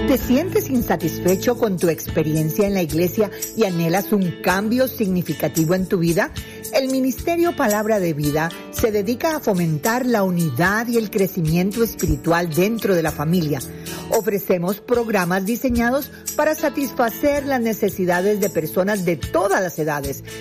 ¿Te sientes insatisfecho con tu experiencia en la iglesia y anhelas un cambio significativo en tu vida? El Ministerio Palabra de Vida se dedica a fomentar la unidad y el crecimiento espiritual dentro de la familia. Ofrecemos programas diseñados para satisfacer las necesidades de personas de todas las edades,